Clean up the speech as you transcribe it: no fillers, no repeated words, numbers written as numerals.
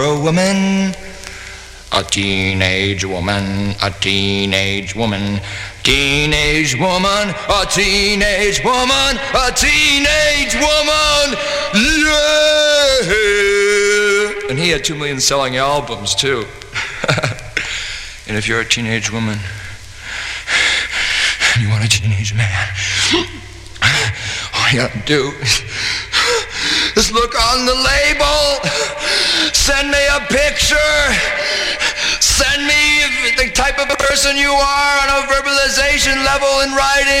A woman, a teenage woman, a teenage woman, teenage woman, a teenage woman, a teenage woman, yeah! And he had 2 million selling albums too. And if you're a teenage woman and you want a teenage man, all you gotta do is look on the label, send me a picture, send me the type of person you are on a verbalization level in writing.